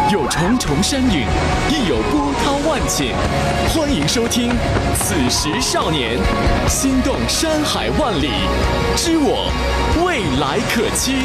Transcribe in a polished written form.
有重重山岭，亦有波涛万顷。欢迎收听《此时少年》，心动山海万里，知我未来可期。